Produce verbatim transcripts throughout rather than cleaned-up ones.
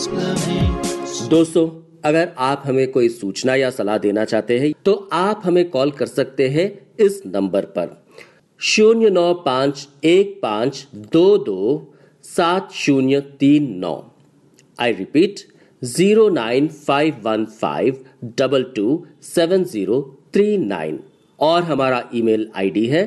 दोस्तों, अगर आप हमें कोई सूचना या सलाह देना चाहते हैं तो आप हमें कॉल कर सकते हैं इस नंबर पर शून्य नौ पाँच एक पाँच दो दो सात शून्य तीन नौ। I repeat zero nine five one five double two seven zero three nine. और हमारा ईमेल आईडी है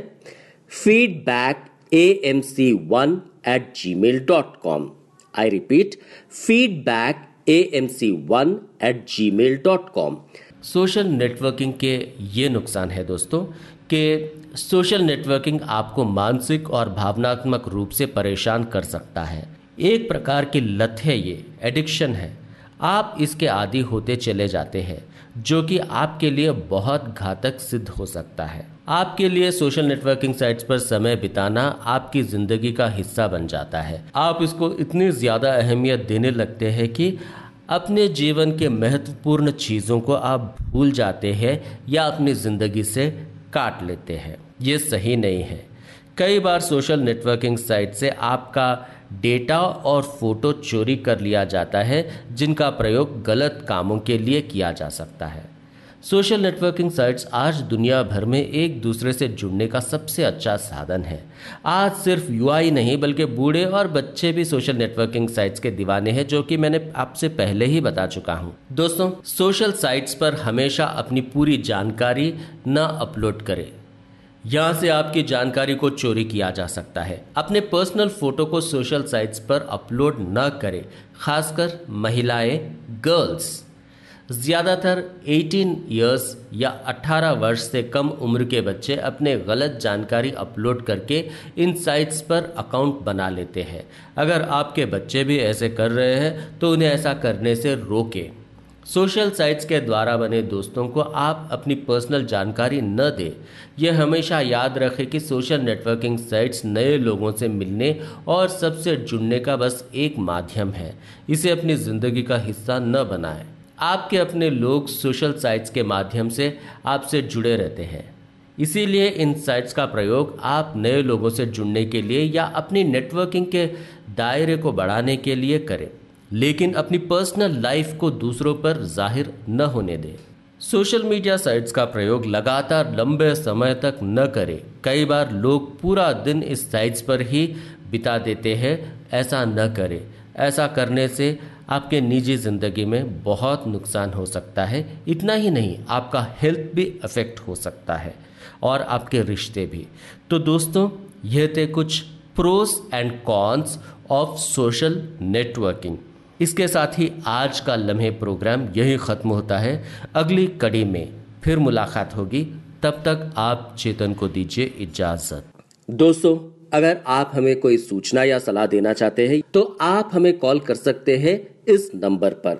feedback A M C one eight ji mail dot com. I repeat feedback A M C one eight ji mail dot com. Social networking के ये नुकसान है दोस्तों कि social networking आपको मानसिक और भावनात्मक रूप से परेशान कर सकता है। एक प्रकार की लत है, ये एडिक्शन है। आप इसके आदी होते चले जाते हैं, जो कि आपके लिए बहुत घातक सिद्ध हो सकता है। आपके लिए सोशल नेटवर्किंग साइट्स पर समय बिताना आपकी जिंदगी का हिस्सा बन जाता है। आप इसको इतनी ज़्यादा अहमियत देने लगते हैं कि अपने जीवन के महत्वपूर्ण चीज़ों को आप भूल जाते हैं या अपनी ज़िंदगी से काट लेते हैं। ये सही नहीं है। कई बार सोशल नेटवर्किंग साइट से आपका डेटा और फोटो चोरी कर लिया जाता है, जिनका प्रयोग गलत कामों के लिए किया जा सकता है। सोशल नेटवर्किंग साइट्स आज दुनिया भर में एक दूसरे से जुड़ने का सबसे अच्छा साधन है। आज सिर्फ युवा ही नहीं बल्कि बूढ़े और बच्चे भी सोशल नेटवर्किंग साइट्स के दीवाने हैं, जो कि मैंने आपसे पहले ही बता चुका हूं। दोस्तों, सोशल साइट्स पर हमेशा अपनी पूरी जानकारी न अपलोड करें। यहाँ से आपकी जानकारी को चोरी किया जा सकता है। अपने पर्सनल फोटो को सोशल साइट्स पर अपलोड न करें, खासकर महिलाएं, गर्ल्स। ज़्यादातर अठारह इयर्स या अठारह वर्ष से कम उम्र के बच्चे अपने गलत जानकारी अपलोड करके इन साइट्स पर अकाउंट बना लेते हैं। अगर आपके बच्चे भी ऐसे कर रहे हैं तो उन्हें ऐसा करने से रोकें। सोशल साइट्स के द्वारा बने दोस्तों को आप अपनी पर्सनल जानकारी न दें। यह हमेशा याद रखें कि सोशल नेटवर्किंग साइट्स नए लोगों से मिलने और सबसे जुड़ने का बस एक माध्यम है। इसे अपनी ज़िंदगी का हिस्सा न बनाएं। आपके अपने लोग सोशल साइट्स के माध्यम से आपसे जुड़े रहते हैं, इसीलिए इन साइट्स का प्रयोग आप नए लोगों से जुड़ने के लिए या अपनी नेटवर्किंग के दायरे को बढ़ाने के लिए करें, लेकिन अपनी पर्सनल लाइफ को दूसरों पर जाहिर न होने दें। सोशल मीडिया साइट्स का प्रयोग लगातार लंबे समय तक न करें। कई बार लोग पूरा दिन इस साइट्स पर ही बिता देते हैं। ऐसा न करें। ऐसा करने से आपके निजी ज़िंदगी में बहुत नुकसान हो सकता है। इतना ही नहीं, आपका हेल्थ भी अफेक्ट हो सकता है और आपके रिश्ते भी। तो दोस्तों, ये थे कुछ pros and cons of social networking. इसके साथ ही आज का लम्हे प्रोग्राम यही ख़त्म होता है। अगली कड़ी में फिर मुलाकात होगी। तब तक आप चेतन को दीजिए इजाज़त। दोस्तों, अगर आप हमें कोई सूचना या सलाह देना चाहते हैं तो आप हमें कॉल कर सकते हैं इस नंबर पर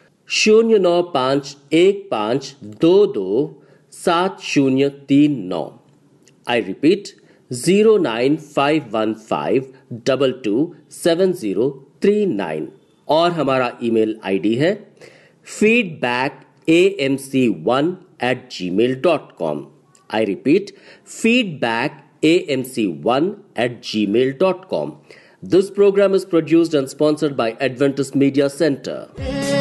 शून्य नौ पाँच एक पाँच दो दो सात शून्य तीन नौ। I repeat zero nine five one five double two seven zero three nine. और हमारा ईमेल आईडी है feedback A M C one eight ji mail dot com. I repeat feedback A M C one at gmail dot com. This program is produced and sponsored by Adventist Media Center.